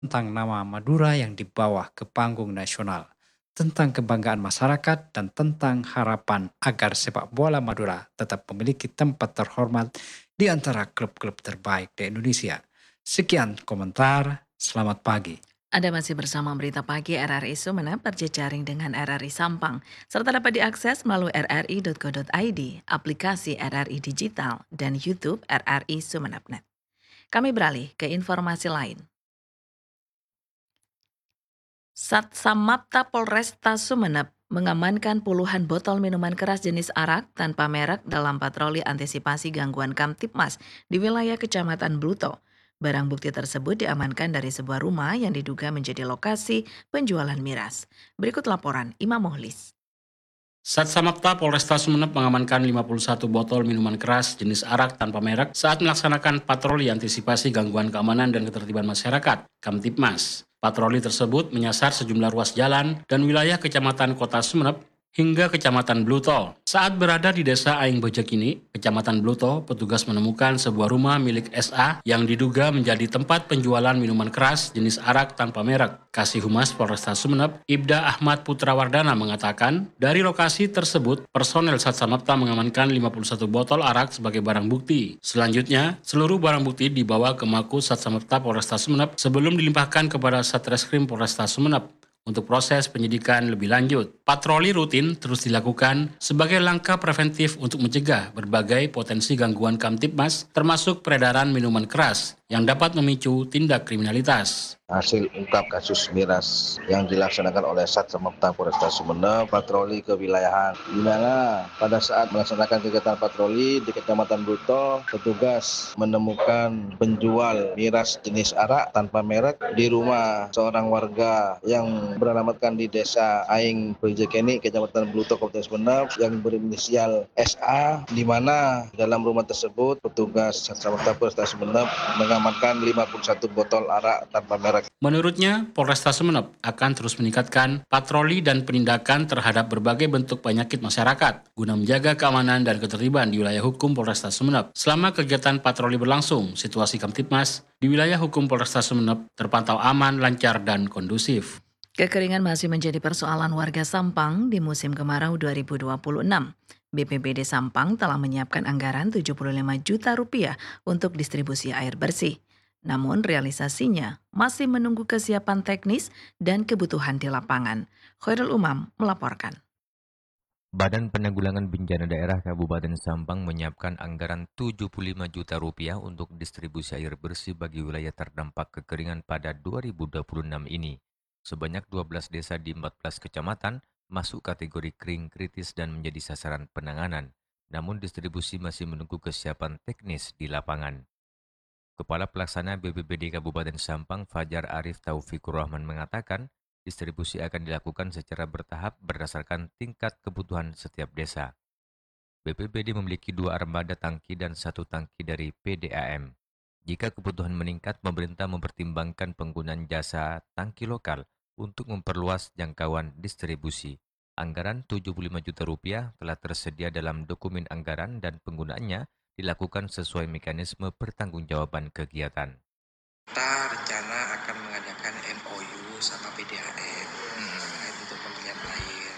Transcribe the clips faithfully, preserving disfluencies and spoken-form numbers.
tentang nama Madura yang dibawa ke panggung nasional, tentang kebanggaan masyarakat dan tentang harapan agar sepak bola Madura tetap memiliki tempat terhormat di antara klub-klub terbaik di Indonesia. Sekian komentar, selamat pagi. Anda masih bersama Berita Pagi R R I Sumeneb berjejaring dengan R R I Sampang, serta dapat diakses melalui r r i titik co titik i d, aplikasi R R I Digital, dan YouTube R R I Sumeneb Net. Kami beralih ke informasi lain. Satsamapta Polresta Sumeneb mengamankan puluhan botol minuman keras jenis arak tanpa merek dalam patroli antisipasi gangguan Kamtipmas di wilayah Kecamatan Bluto. Barang bukti tersebut diamankan dari sebuah rumah yang diduga menjadi lokasi penjualan miras. Berikut laporan Imam Muhlis. Satsamapta Polresta Sumeneb mengamankan lima puluh satu botol minuman keras jenis arak tanpa merek saat melaksanakan patroli antisipasi gangguan keamanan dan ketertiban masyarakat, Kamtipmas. Patroli tersebut menyasar sejumlah ruas jalan dan wilayah kecamatan Kota Sumeneb hingga Kecamatan Bluto. Saat berada di Desa Aing Bojekini, Kecamatan Bluto, petugas menemukan sebuah rumah milik S A yang diduga menjadi tempat penjualan minuman keras jenis arak tanpa merek. Kasih Humas Polresta Sumeneb, Ibda Ahmad Putrawardana mengatakan, dari lokasi tersebut, personel Satsamapta mengamankan lima puluh satu botol arak sebagai barang bukti. Selanjutnya, seluruh barang bukti dibawa ke Mako Satsamapta Polresta Sumeneb sebelum dilimpahkan kepada Satreskrim Polresta Sumeneb untuk proses penyidikan lebih lanjut. Patroli rutin terus dilakukan sebagai langkah preventif untuk mencegah berbagai potensi gangguan Kamtipmas, termasuk peredaran minuman keras yang dapat memicu tindak kriminalitas. Hasil ungkap kasus miras yang dilaksanakan oleh Satsamapta Polresta Sumeneb patroli kewilayahan, di mana pada saat melaksanakan kegiatan patroli di Kecamatan Bluto, petugas menemukan penjual miras jenis arak tanpa merek di rumah seorang warga yang beralamatkan di Desa Aing Bojekeni, Kecamatan Bluto, Kabupaten Sumeneb, yang berinisial S A, di mana dalam rumah tersebut petugas Satsamapta Polresta Sumeneb mengamankan lima puluh satu botol arak tanpa merek. Menurutnya, Polresta Sumeneb akan terus meningkatkan patroli dan penindakan terhadap berbagai bentuk penyakit masyarakat guna menjaga keamanan dan ketertiban di wilayah hukum Polresta Sumeneb. Selama kegiatan patroli berlangsung, situasi Kamtipmas di wilayah hukum Polresta Sumeneb terpantau aman, lancar, dan kondusif. Kekeringan masih menjadi persoalan warga Sampang di musim kemarau dua ribu dua puluh enam. B P B D Sampang telah menyiapkan anggaran tujuh puluh lima juta rupiah untuk distribusi air bersih. Namun realisasinya masih menunggu kesiapan teknis dan kebutuhan di lapangan. Khairul Umam melaporkan. Badan Penanggulangan Bencana Daerah Kabupaten Sampang menyiapkan anggaran tujuh puluh lima juta rupiah untuk distribusi air bersih bagi wilayah terdampak kekeringan pada dua ribu dua puluh enam ini. Sebanyak dua belas desa di empat belas kecamatan masuk kategori kering kritis dan menjadi sasaran penanganan. Namun distribusi masih menunggu kesiapan teknis di lapangan. Kepala Pelaksana B P B D Kabupaten Sampang Fajar Arif Taufikur Rahman mengatakan, distribusi akan dilakukan secara bertahap berdasarkan tingkat kebutuhan setiap desa. B P B D memiliki dua armada tangki dan satu tangki dari P D A M. Jika kebutuhan meningkat, pemerintah mempertimbangkan penggunaan jasa tangki lokal untuk memperluas jangkauan distribusi. Anggaran tujuh puluh lima juta rupiah telah tersedia dalam dokumen anggaran dan penggunaannya dilakukan sesuai mekanisme pertanggungjawaban kegiatan. Kita rencana akan mengadakan M O U sama P D A M terkait untuk pembelian air.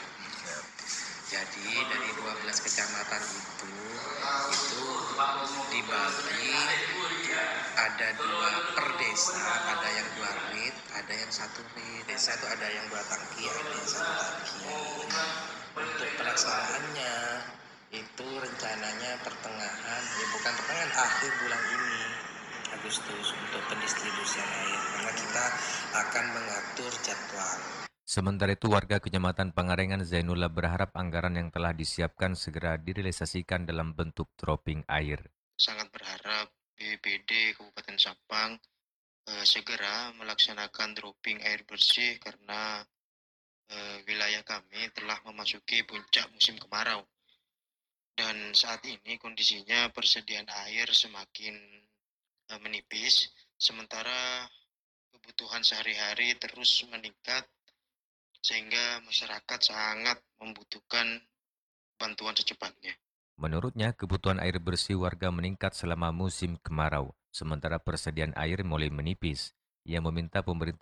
Jadi dari dua belas kecamatan itu, itu dibagi ada dua per desa, ada yang dua rit, ada yang satu rit. Desa itu ada yang dua tangki, ada yang satu tangki. Untuk pelaksanaannya itu rencananya pertengahan, ya bukan pertengahan, akhir bulan ini, Agustus, untuk pendistribusian air, karena kita akan mengatur jadwal. Sementara itu, warga Kecamatan Pangarengan Zainullah berharap anggaran yang telah disiapkan segera direalisasikan dalam bentuk dropping air. Sangat berharap B P B D Kabupaten Sampang eh, segera melaksanakan dropping air bersih karena eh, wilayah kami telah memasuki puncak musim kemarau. Dan saat ini kondisinya persediaan air semakin eh, menipis, sementara kebutuhan sehari-hari terus meningkat, sehingga masyarakat sangat membutuhkan bantuan secepatnya. Menurutnya, kebutuhan air bersih warga meningkat selama musim kemarau, sementara persediaan air mulai menipis. Ia meminta pemerintah